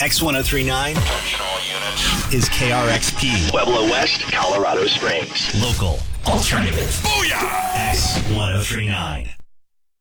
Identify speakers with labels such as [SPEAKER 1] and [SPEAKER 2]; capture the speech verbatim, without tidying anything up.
[SPEAKER 1] X ten thirty-nine
[SPEAKER 2] Attention all units.
[SPEAKER 1] is K R X P.
[SPEAKER 2] Pueblo West, Colorado Springs.
[SPEAKER 1] Local. Alternative.
[SPEAKER 2] Booyah!
[SPEAKER 1] X ten thirty-nine.